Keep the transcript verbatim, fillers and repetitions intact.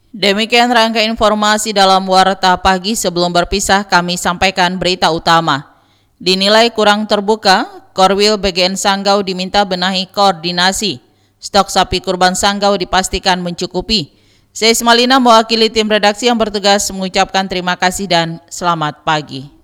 Demikian rangka informasi dalam Warta Pagi. Sebelum berpisah, kami sampaikan berita utama. Dinilai kurang terbuka, Korwil B G N Sanggau diminta benahi koordinasi. Stok sapi kurban Sanggau dipastikan mencukupi. Saya Ismalina mewakili tim redaksi yang bertugas mengucapkan terima kasih dan selamat pagi.